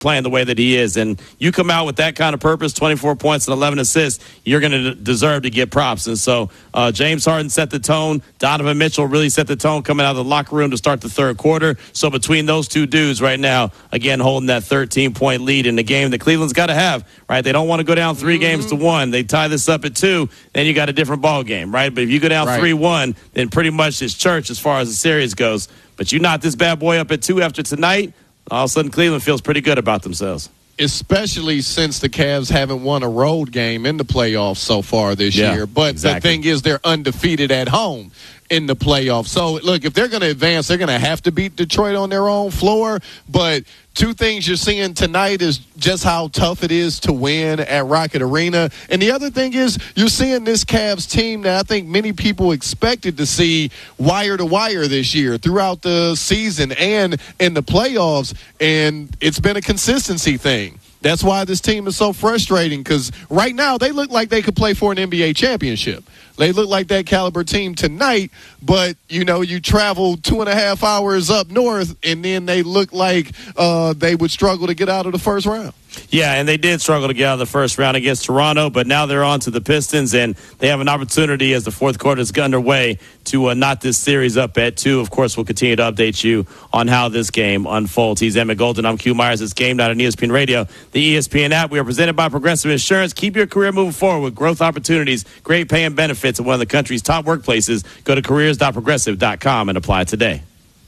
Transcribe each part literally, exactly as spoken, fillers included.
playing the way that he is. And you come out with that kind of purpose, twenty-four points and eleven assists, you're going to deserve to get props. And so uh, James Harden set the tone. Donovan Mitchell really set the tone coming out of the locker room to start the third quarter. So between those two dudes right now, again, holding that thirteen-point lead in the game that Cleveland's got to have, right? They don't want to go down three mm-hmm. games to one. They tie this up at two, then you got a different ball game, right? But if you go down three one, right. then pretty much it's church as far as the series goes. But you knock this bad boy up at two after tonight, all of a sudden Cleveland feels pretty good about themselves. Especially since the Cavs haven't won a road game in the playoffs so far this yeah, year. But exactly. the thing is, they're undefeated at home in the playoffs. So, look, if they're going to advance, they're going to have to beat Detroit on their own floor. But two things you're seeing tonight is just how tough it is to win at Rocket Arena. And the other thing is you're seeing this Cavs team that I think many people expected to see wire to wire this year throughout the season and in the playoffs. And it's been a consistency thing. That's why this team is so frustrating, because right now they look like they could play for an N B A championship. They look like that caliber team tonight, but, you know, you travel two and a half hours up north, and then they look like uh, they would struggle to get out of the first round. Yeah, and they did struggle to get out of the first round against Toronto, but now they're on to the Pistons, and they have an opportunity as the fourth quarter is underway to uh, knot this series up at two. Of course, we'll continue to update you on how this game unfolds. He's Emmett Golden. I'm Q Myers. It's Game Night on E S P N Radio, the E S P N app. We are presented by Progressive Insurance. Keep your career moving forward with growth opportunities, great pay and benefits at one of the country's top workplaces. Go to careers dot progressive dot com and apply today.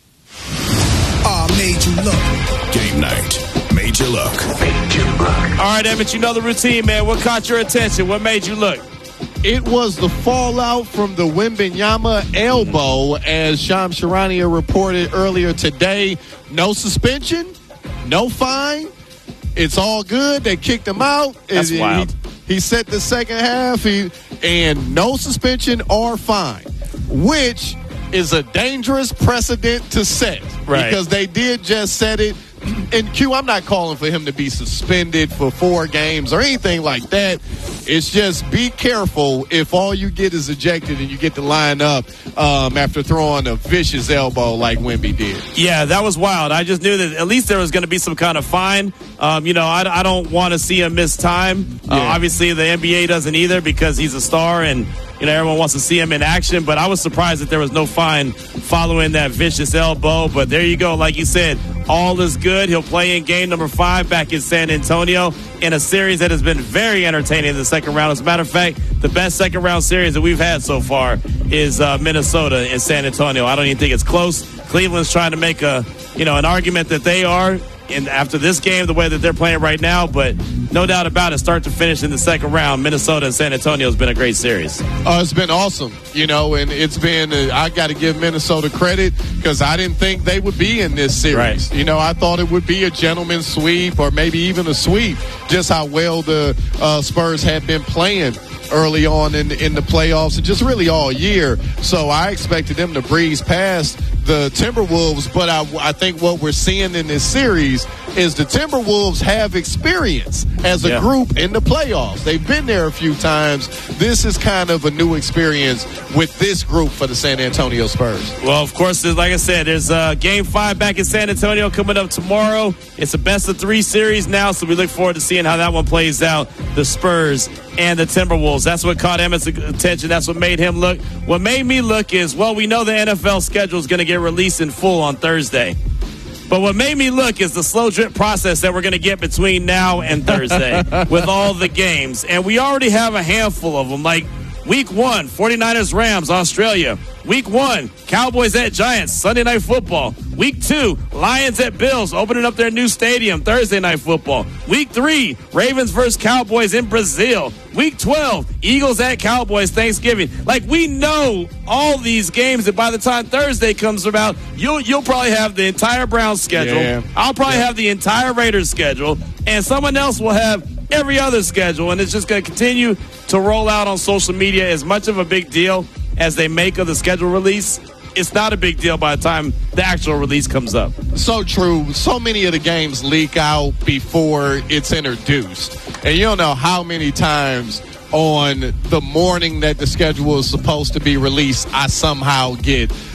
Oh, made you look. Game Night. Made you look. Made you look. All right, Emmett, you know the routine, man. What caught your attention? What made you look? It was the fallout from the Wembanyama elbow, as Shams Charania reported earlier today. No suspension, no fine. It's all good. They kicked him out. That's he, wild. He, he set the second half, he, and no suspension or fine, which is a dangerous precedent to set. Right. Because they did just set it. And Q, I'm not calling for him to be suspended for four games or anything like that. It's just be careful if all you get is ejected and you get to line up um, after throwing a vicious elbow like Wemby did. Yeah, that was wild. I just knew that at least there was going to be some kind of fine. Um, you know, I, I don't want to see him miss time. Uh, Yeah. Obviously, the N B A doesn't either because he's a star and, you know, everyone wants to see him in action. But I was surprised that there was no fine following that vicious elbow. But there you go. Like you said, all is good. He'll play in game number five back in San Antonio in a series that has been very entertaining in the second round. As a matter of fact, the best second round series that we've had so far is uh, Minnesota and San Antonio. I don't even think it's close. Cleveland's trying to make a, you know, an argument that they are. And after this game, the way that they're playing right now, but no doubt about it, start to finish in the second round, Minnesota and San Antonio has been a great series. Uh, it's been awesome, you know, and it's been, uh, I got to give Minnesota credit because I didn't think they would be in this series. Right. You know, I thought it would be a gentleman's sweep or maybe even a sweep, just how well the uh, Spurs had been playing early on in, in the playoffs and just really all year. So I expected them to breeze past the Timberwolves, but I, I think what we're seeing in this series is the Timberwolves have experience as a yeah. group in the playoffs. They've been there a few times. This is kind of a new experience with this group for the San Antonio Spurs. Well, of course, like I said, there's uh, game five back in San Antonio coming up tomorrow. It's a best of three series now, so we look forward to seeing how that one plays out, the Spurs and the Timberwolves. That's what caught Emmett's attention. That's what made him look. What made me look is, well, we know the N F L schedule is going to get released in full on Thursday. But what made me look is the slow drip process that we're going to get between now and Thursday with all the games. And we already have a handful of them, like week one, 49ers, Rams, Australia. Week one, Cowboys at Giants, Sunday Night Football. Week two, Lions at Bills, opening up their new stadium, Thursday Night Football. Week three, Ravens versus Cowboys in Brazil. Week twelve, Eagles at Cowboys, Thanksgiving. Like, we know all these games that by the time Thursday comes about, you'll you'll probably have the entire Browns schedule. Yeah. I'll probably Yeah. have the entire Raiders schedule, and someone else will have every other schedule, and it's just going to continue to roll out on social media. As much of a big deal as they make of the schedule release, it's not a big deal by the time the actual release comes up. So true. So many of the games leak out before it's introduced. And you don't know how many times on the morning that the schedule is supposed to be released, I somehow get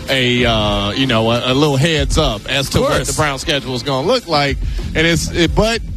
a uh, you know a, a little heads up as to what the Brown schedule is going to look like, and it's it, but.